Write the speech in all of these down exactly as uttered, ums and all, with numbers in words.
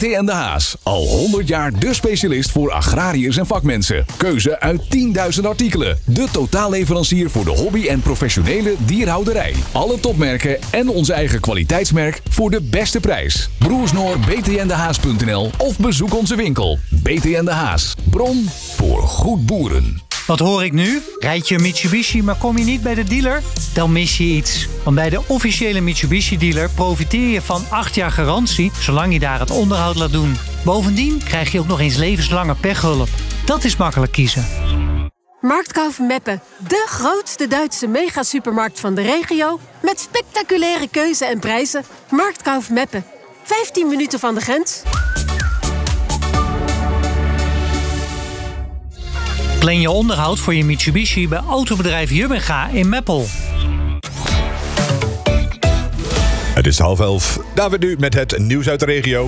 T en de Haas. Al honderd jaar de specialist voor agrariërs en vakmensen. Keuze uit tienduizend artikelen. De totaalleverancier voor de hobby en professionele dierhouderij. Alle topmerken en onze eigen kwaliteitsmerk voor de beste prijs. Broersnoor b t n de haas punt n l of bezoek onze winkel. B T en de Haas. Bron voor goed boeren. Wat hoor ik nu? Rijd je een Mitsubishi, maar kom je niet bij de dealer? Dan mis je iets. Want bij de officiële Mitsubishi-dealer profiteer je van acht jaar garantie, zolang je daar het onderhoud laat doen. Bovendien krijg je ook nog eens levenslange pechhulp. Dat is makkelijk kiezen. Marktkauf Meppen, de grootste Duitse megasupermarkt van de regio, met spectaculaire keuze en prijzen. Marktkauf Meppen, vijftien minuten van de grens. Plan je onderhoud voor je Mitsubishi bij autobedrijf Jubbega in Meppel. Het is half elf. David nu met het nieuws uit de regio.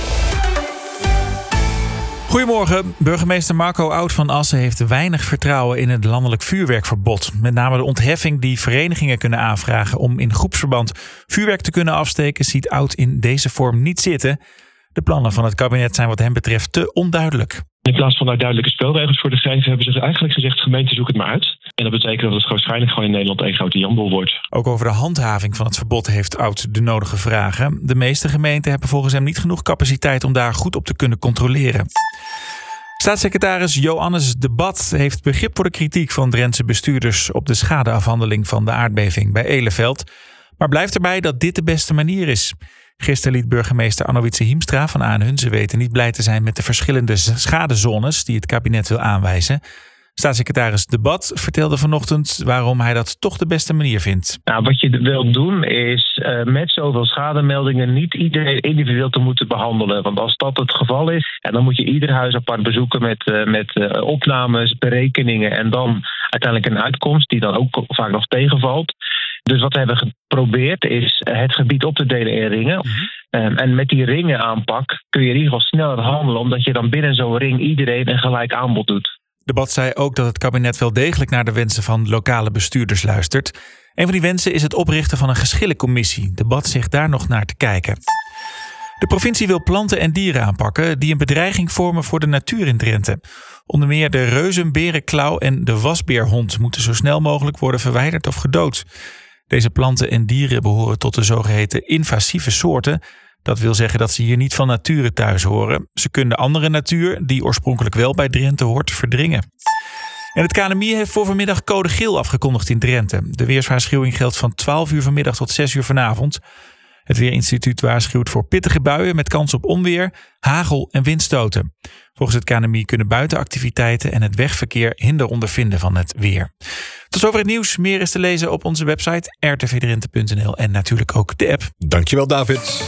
Goedemorgen. Burgemeester Marco Oud van Assen heeft weinig vertrouwen in het landelijk vuurwerkverbod. Met name de ontheffing die verenigingen kunnen aanvragen om in groepsverband vuurwerk te kunnen afsteken, ziet Oud in deze vorm niet zitten. De plannen van het kabinet zijn wat hem betreft te onduidelijk. In plaats van daar duidelijke spelregels voor te geven, hebben ze eigenlijk gezegd: gemeente, zoek het maar uit. En dat betekent dat het waarschijnlijk gewoon in Nederland één grote janboel wordt. Ook over de handhaving van het verbod heeft Oud de nodige vragen. De meeste gemeenten hebben volgens hem niet genoeg capaciteit om daar goed op te kunnen controleren. Staatssecretaris Joannes de Bat heeft begrip voor de kritiek van Drentse bestuurders op de schadeafhandeling van de aardbeving bij Eleveld, maar blijft erbij dat dit de beste manier is. Gisteren liet burgemeester Anno-Wietse Hiemstra van Aen-Hunze weten niet blij te zijn met de verschillende schadezones die het kabinet wil aanwijzen. Staatssecretaris De Bat vertelde vanochtend waarom hij dat toch de beste manier vindt. Nou, wat je wilt doen is uh, met zoveel schademeldingen niet iedereen individueel te moeten behandelen. Want als dat het geval is, en dan moet je ieder huis apart bezoeken met, uh, met uh, opnames, berekeningen en dan uiteindelijk een uitkomst die dan ook vaak nog tegenvalt. Dus wat we hebben geprobeerd is het gebied op te delen in ringen. Mm-hmm. Um, en met die ringen aanpak kun je in ieder geval sneller handelen, omdat je dan binnen zo'n ring iedereen een gelijk aanbod doet. De Bat zei ook dat het kabinet wel degelijk naar de wensen van lokale bestuurders luistert. Een van die wensen is het oprichten van een geschillencommissie. De Bat zegt daar nog naar te kijken. De provincie wil planten en dieren aanpakken die een bedreiging vormen voor de natuur in Drenthe. Onder meer de reuzenberenklauw en de wasbeerhond moeten zo snel mogelijk worden verwijderd of gedood. Deze planten en dieren behoren tot de zogeheten invasieve soorten. Dat wil zeggen dat ze hier niet van nature thuis horen. Ze kunnen andere natuur, die oorspronkelijk wel bij Drenthe hoort, verdringen. En het K N M I heeft voor vanmiddag code geel afgekondigd in Drenthe. De weerswaarschuwing geldt van twaalf uur vanmiddag tot zes uur vanavond. Het Weerinstituut waarschuwt voor pittige buien met kans op onweer, hagel en windstoten. Volgens het K N M I kunnen buitenactiviteiten en het wegverkeer hinder ondervinden van het weer. Tot zover het nieuws. Meer is te lezen op onze website r t v drenthe punt n l en natuurlijk ook de app. Dankjewel, David.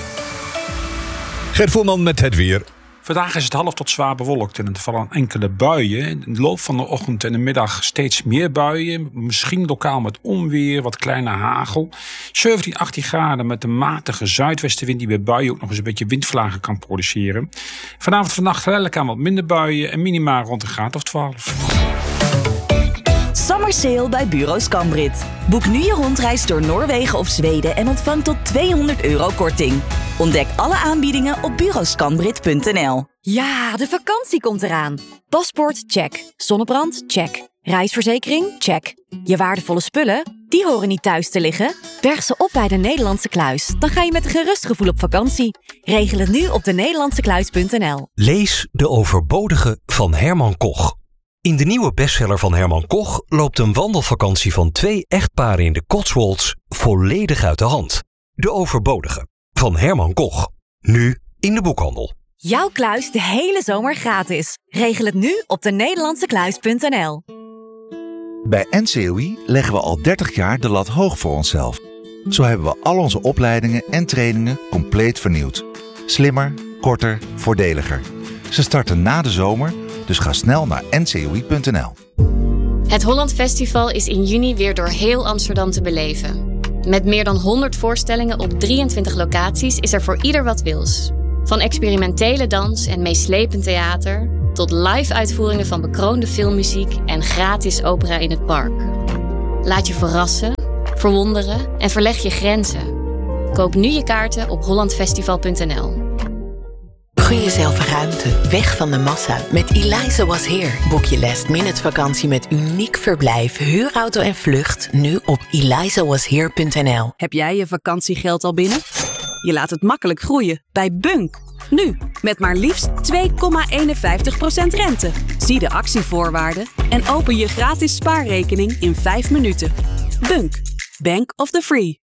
Gert Voerman met het weer. Vandaag is het half tot zwaar bewolkt en er vallen enkele buien. In de loop van de ochtend en de middag steeds meer buien. Misschien lokaal met onweer, wat kleine hagel. zeventien, achttien graden met een matige zuidwestenwind die bij buien ook nog eens een beetje windvlagen kan produceren. Vanavond en vannacht geleidelijk aan wat minder buien en minimaal rond een graad of twaalf. Summer Sale bij Bureau Scambrit. Boek nu je rondreis door Noorwegen of Zweden en ontvang tot tweehonderd euro korting. Ontdek alle aanbiedingen op bureau scambrit punt n l. Ja, de vakantie komt eraan. Paspoort, check. Zonnebrand, check. Reisverzekering, check. Je waardevolle spullen, die horen niet thuis te liggen. Berg ze op bij de Nederlandse Kluis. Dan ga je met een gerust gevoel op vakantie. Regel het nu op de nederlandse kluis punt n l. Lees De Overbodige van Herman Koch. In de nieuwe bestseller van Herman Koch loopt een wandelvakantie van twee echtparen in de Cotswolds volledig uit de hand. De Overbodige van Herman Koch. Nu in de boekhandel. Jouw kluis de hele zomer gratis. Regel het nu op de nederlandse kluis punt n l. Bij N C O I leggen we al dertig jaar de lat hoog voor onszelf. Zo hebben we al onze opleidingen en trainingen compleet vernieuwd. Slimmer, korter, voordeliger. Ze starten na de zomer, dus ga snel naar n c o i punt n l. Het Holland Festival is in juni weer door heel Amsterdam te beleven. Met meer dan honderd voorstellingen op drieëntwintig locaties is er voor ieder wat wils. Van experimentele dans en meeslepend theater tot live-uitvoeringen van bekroonde filmmuziek en gratis opera in het park. Laat je verrassen, verwonderen en verleg je grenzen. Koop nu je kaarten op holland festival punt n l. Gun jezelf ruimte, weg van de massa. Met Eliza Was Here boek je last minute vakantie met uniek verblijf, huurauto en vlucht nu op eliza was here punt n l. Heb jij je vakantiegeld al binnen? Je laat het makkelijk groeien bij Bunk. Nu, met maar liefst twee komma eenenvijftig procent rente. Zie de actievoorwaarden en open je gratis spaarrekening in vijf minuten. Bunk, Bank of the Free.